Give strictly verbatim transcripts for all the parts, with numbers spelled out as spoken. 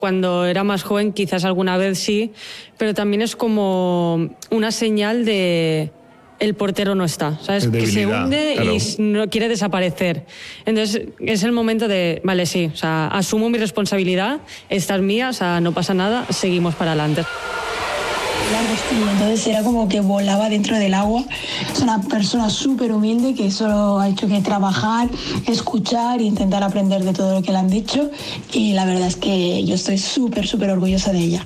Cuando era más joven quizás alguna vez sí, pero también es como una señal de el portero no está, ¿sabes? Que se hunde, claro, y no quiere desaparecer. Entonces es el momento de, vale, sí, o sea, asumo mi responsabilidad, esta es mía, o sea, no pasa nada, seguimos para adelante. Entonces era como que volaba dentro del agua. Es una persona súper humilde que solo ha hecho que trabajar, escuchar e intentar aprender de todo lo que le han dicho, y la verdad es que yo estoy súper, súper orgullosa de ella.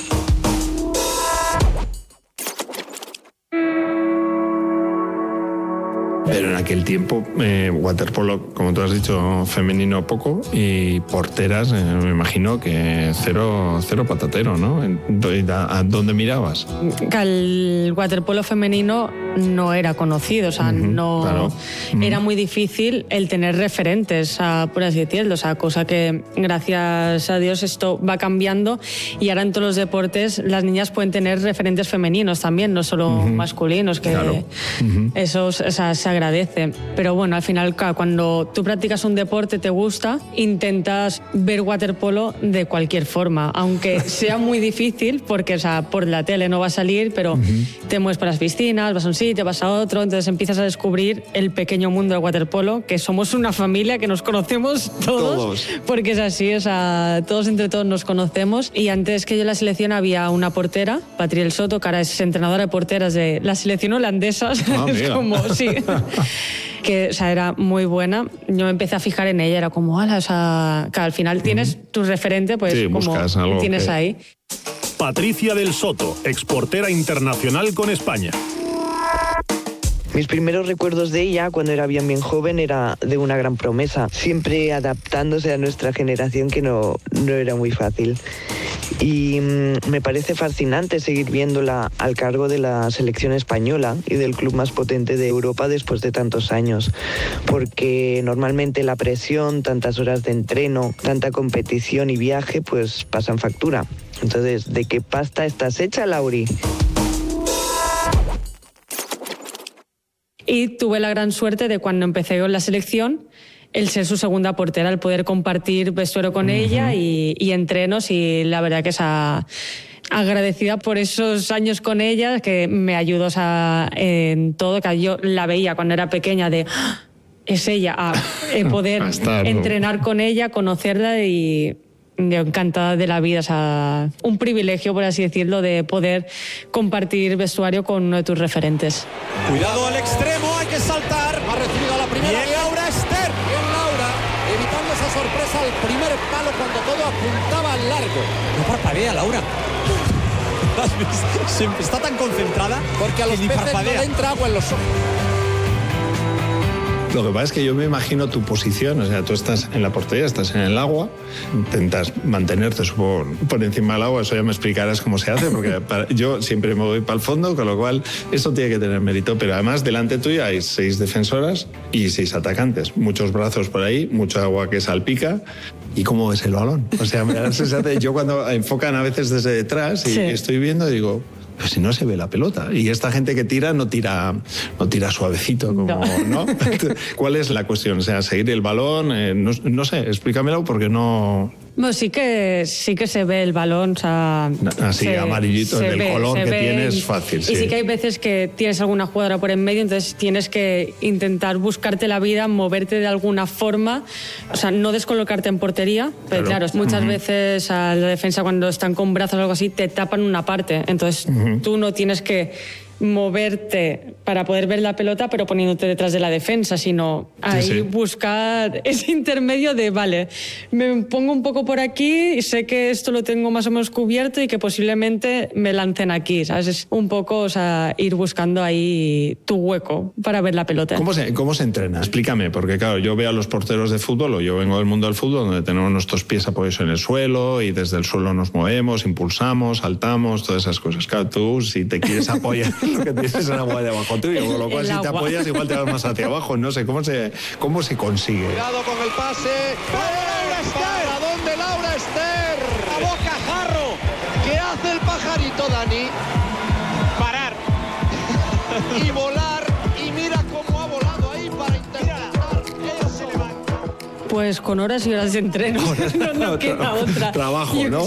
Pero en aquel tiempo, eh, waterpolo, como tú has dicho, femenino poco, y porteras, eh, me imagino que cero, cero patatero, ¿no? ¿A dónde mirabas? El waterpolo femenino no era conocido, o sea, uh-huh, no claro. uh-huh. Era muy difícil el tener referentes, o sea, por así decirlo, o sea, cosa que gracias a Dios esto va cambiando, y ahora en todos los deportes las niñas pueden tener referentes femeninos también, no solo uh-huh. masculinos, que claro. uh-huh. eso, o sea, se agradece. Pero bueno, al final, cuando tú practicas un deporte, te gusta, intentas ver waterpolo de cualquier forma, aunque sea muy difícil, porque, o sea, por la tele no va a salir, pero uh-huh. te mueves por las piscinas, vas a un sitio, vas a otro, entonces empiezas a descubrir el pequeño mundo del waterpolo, que somos una familia, que nos conocemos todos, todos. Porque es así, o sea, todos entre todos nos conocemos. Y antes que yo en la selección había una portera, Patriel Soto, que ahora es entrenadora de porteras de la selección holandesa. Ah, es como, sí. Que, o sea, era muy buena. Yo me empecé a fijar en ella, era como, ala, o sea, que al final tienes uh-huh. tu referente, pues sí, como tienes que... ahí. Patricia del Soto, exportera internacional con España. Mis primeros recuerdos de ella, cuando era bien bien joven, era de una gran promesa, siempre adaptándose a nuestra generación, que no, no era muy fácil. Y mmm, me parece fascinante seguir viéndola al cargo de la selección española y del club más potente de Europa después de tantos años, porque normalmente la presión, tantas horas de entreno, tanta competición y viaje, pues pasan factura. Entonces, ¿de qué pasta estás hecha, Lauri? Y tuve la gran suerte de, cuando empecé con la selección, el ser su segunda portera, el poder compartir vestuario con uh-huh. ella y, y entrenos, y la verdad que esa... agradecida por esos años con ella, que me ayudó, o sea, en todo, que yo la veía cuando era pequeña de... ¡Ah! Es ella, a eh, poder entrenar con ella, conocerla, y... yo encantada de la vida, o sea, un privilegio, por así decirlo, de poder compartir vestuario con uno de tus referentes. Cuidado al extremo, hay que saltar. Ha recibido la primera. Bien, Laura Ester. Bien, Laura, evitando esa sorpresa al primer palo cuando todo apuntaba al largo. No parpadea, Laura. Está tan concentrada porque a los peces no le entra agua en los ojos. Lo que pasa es que yo me imagino tu posición, o sea, tú estás en la portería, estás en el agua, intentas mantenerte, supongo, por encima del agua, eso ya me explicarás cómo se hace, porque para, yo siempre me voy para el fondo, con lo cual eso tiene que tener mérito, pero además delante tuyo hay seis defensoras y seis atacantes, muchos brazos por ahí, mucha agua que salpica. ¿Y cómo ves el balón? O sea, me da la sensación, yo cuando enfocan a veces desde detrás y sí. estoy viendo, digo... pues si no se ve la pelota. Y esta gente que tira no tira, no tira suavecito, como, ¿no? ¿no? ¿Cuál es la cuestión? O sea, seguir el balón, eh, no, no sé, explícamelo porque no... Bueno, sí que, sí que se ve el balón, o sea... Así, se, amarillito, del ve, color que ve, tienes, fácil, sí. Y sí que hay veces que tienes alguna jugadora por en medio, entonces tienes que intentar buscarte la vida, moverte de alguna forma, o sea, no descolocarte en portería, pero claro, claro muchas uh-huh. veces a la defensa, cuando están con brazos o algo así, te tapan una parte, entonces uh-huh. tú no tienes que moverte para poder ver la pelota, pero poniéndote detrás de la defensa, sino ahí sí, sí. buscar ese intermedio de, vale, me pongo un poco por aquí y sé que esto lo tengo más o menos cubierto y que posiblemente me lancen aquí, ¿sabes? Es un poco, o sea, ir buscando ahí tu hueco para ver la pelota. ¿Cómo se, cómo se entrena? Explícame, porque claro, yo veo a los porteros de fútbol, o yo vengo del mundo del fútbol, donde tenemos nuestros pies apoyados en el suelo y desde el suelo nos movemos, impulsamos, saltamos, todas esas cosas. Claro, tú, si te quieres apoyar lo que tienes es el agua de abajo tuyo, con lo cual si te apoyas igual te vas más hacia abajo, no sé, ¿cómo se, cómo se consigue? Cuidado con el pase. ¡Laura Ester! ¿A dónde Laura Ester? A boca jarro. ¿Qué hace el pajarito, Dani? Parar. Y volar, y mira cómo ha volado ahí para intentar. Pues con horas y horas de entreno. no, no queda otra. Trabajo, Yo ¿no?